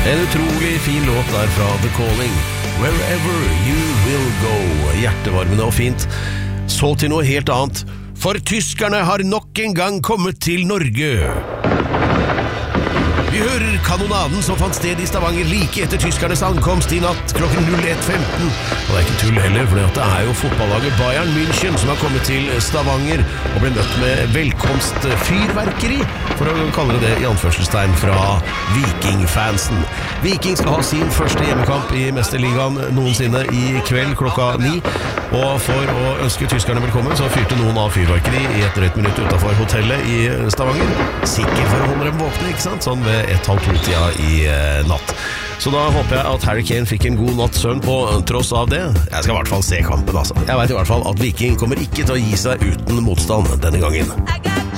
En utrolig fin låt der fra The Calling. Wherever you will go. Hjertevarmende og fint. Så til noe helt annet. For tyskerne har nok en gang kommet til Norge. Vi hører kanonaden som fant sted i Stavanger like etter tyskernes ankomst i natt klokken 01:15. Og det er ikke tull heller, for det er jo fotballaget Bayern München som har kommet til Stavanger og ble møtt med velkomstfyrverkeri, for å kalle det i anførselstegn fra Viking-fansen. Viking skal ha sin første hjemmekamp i Mesterligaen noensinne i kveld klokka 9. Og for å ønske tyskerne velkommen, så fyrte noen av fyrverkeri i et drøyt minutt utenfor hotellet i Stavanger. Sikkert for å holde dem våkne, ikke sant? Sånn ved 1:30-tida i natt. Så da håper jeg at Harry Kane fikk en god natts søvn på tross av det. Jeg skal i hvert fall se kampen, altså. Jeg vet i hvert fall at Viking kommer ikke til å gi seg uten motstand denne gangen.